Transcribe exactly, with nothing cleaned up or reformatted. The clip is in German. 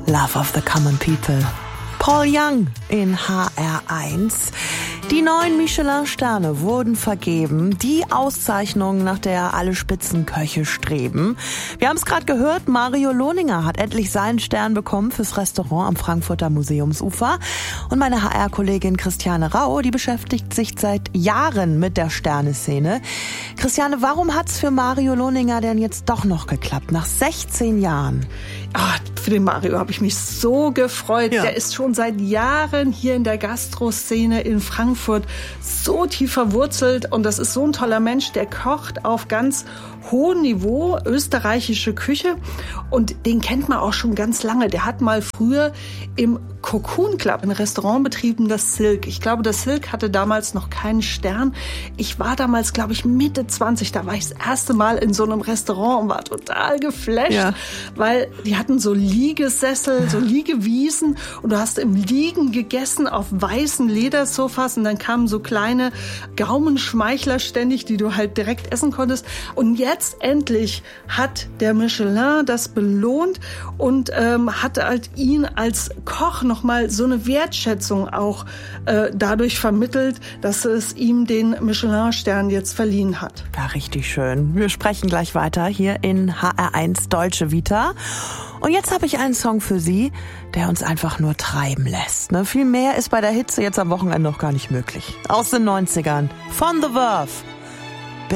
Love of the Common People. Paul Young in H R eins. Die neun Michelin-Sterne wurden vergeben. Die Auszeichnung, nach der alle Spitzenköche streben. Wir haben es gerade gehört, Mario Lohninger hat endlich seinen Stern bekommen fürs Restaurant am Frankfurter Museumsufer. Und meine H R-Kollegin Christiane Rau, die beschäftigt sich seit Jahren mit der Sterneszene. Christiane, warum hat's für Mario Lohninger denn jetzt doch noch geklappt, nach sechzehn Jahren? Ach, für den Mario habe ich mich so gefreut. Ja. Der ist schon seit Jahren hier in der Gastroszene in Frankfurt so tief verwurzelt. Und das ist so ein toller Mensch, der kocht auf ganz hohem Niveau, österreichische Küche. Und den kennt man auch schon ganz lange. Der hat mal früher im Cocoon Club, ein Restaurant betrieben, das Silk. Ich glaube, das Silk hatte damals noch keinen Stern. Ich war damals, glaube ich, Mitte zwanzig. Da war ich das erste Mal in so einem Restaurant und war total geflasht, Ja. weil die hatten so Liegesessel, so Liegewiesen und du hast im Liegen gegessen auf weißen Ledersofas und dann kamen so kleine Gaumenschmeichler ständig, die du halt direkt essen konntest. Und jetzt endlich hat der Michelin das belohnt und ähm, hat halt ihn als Koch nochmal so eine Wertschätzung auch äh, dadurch vermittelt, dass es ihm den Michelin-Stern jetzt verliehen hat. Ja, richtig schön. Wir sprechen gleich weiter hier in H R eins Deutsche Vita. Und jetzt habe ich einen Song für Sie, der uns einfach nur treiben lässt. Ne? Viel mehr ist bei der Hitze jetzt am Wochenende noch gar nicht möglich. Aus den neunzigern von The Verve.